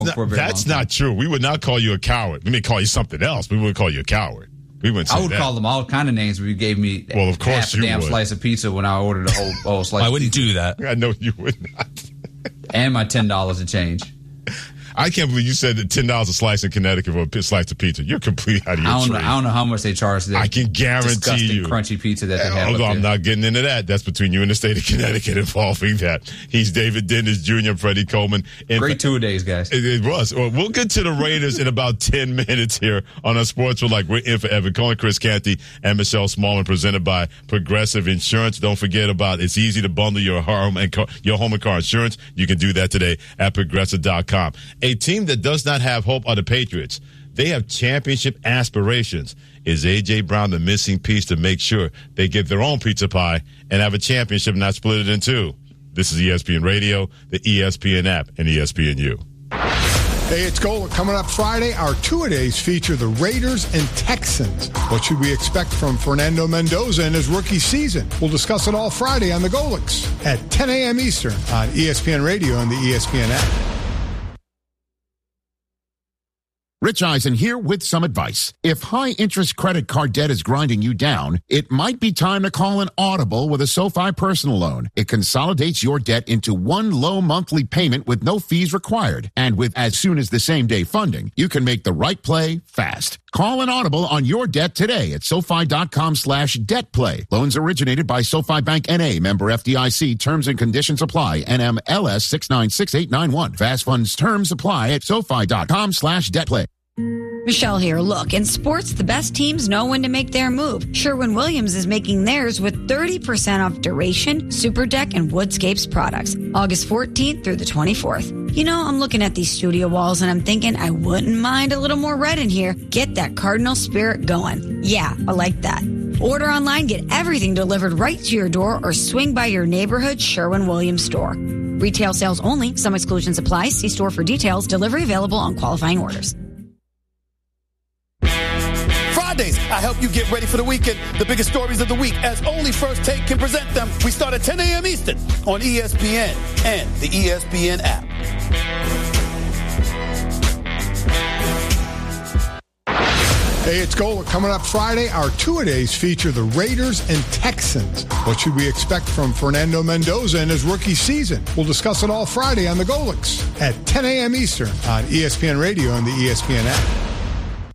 That's not true. We would not call you a coward. We may call you something else, but we wouldn't call you a coward. We wouldn't say I would call them all kind of names if you gave me of course half a damn slice of pizza when I ordered a whole slice. I wouldn't do that. I know you would not. And my $10 a change. I can't believe you said that $10 a slice in Connecticut for a slice of pizza. You're completely out of your tree. I don't know how much they charge this. I can guarantee disgusting you. Crunchy pizza that they have. I'm not getting into that. That's between you and the state of Connecticut involving that. He's David Dennis Jr., Freddie Coleman. Great 2 days, guys. It was. Well, we'll get to the Raiders in about 10 minutes here on our Sports. We're in for Evan Cohen, Chris Canty, and Michelle Smallman, presented by Progressive Insurance. Don't forget about it's easy to bundle your home and car insurance. You can do that today at Progressive.com. A team that does not have hope are the Patriots. They have championship aspirations. Is A.J. Brown the missing piece to make sure they get their own pizza pie and have a championship, not split it in two? This is ESPN Radio, the ESPN app, and ESPNU. Hey, it's Golic. Coming up Friday, our two-a-days feature the Raiders and Texans. What should we expect from Fernando Mendoza in his rookie season? We'll discuss it all Friday on the Golics at 10 a.m. Eastern on ESPN Radio and the ESPN app. Rich Eisen here with some advice. If high-interest credit card debt is grinding you down, it might be time to call an Audible with a SoFi personal loan. It consolidates your debt into one low monthly payment with no fees required. And with as soon as the same-day funding, you can make the right play fast. Call an Audible on your debt today at SoFi.com/debtplay. Loans originated by SoFi Bank N.A., member FDIC. Terms and conditions apply. NMLS 696891. Fast funds terms apply at SoFi.com/debtplay. Michelle here. Look, in sports, the best teams know when to make their move. Sherwin-Williams is making theirs with 30% off Duration, Super Deck, and Woodscapes products. August 14th through the 24th. You know, I'm looking at these studio walls and I'm thinking I wouldn't mind a little more red in here. Get that Cardinal spirit going. Yeah, I like that. Order online, get everything delivered right to your door, or swing by your neighborhood Sherwin-Williams store. Retail sales only. Some exclusions apply. See store for details. Delivery available on qualifying orders. Fridays, I help you get ready for the weekend. The biggest stories of the week, as only First Take can present them. We start at 10 a.m. Eastern on ESPN and the ESPN app. Hey, it's Golic. Coming up Friday, our two-a-days feature the Raiders and Texans. What should we expect from Fernando Mendoza in his rookie season? We'll discuss it all Friday on the Golics at 10 a.m. Eastern on ESPN Radio and the ESPN app.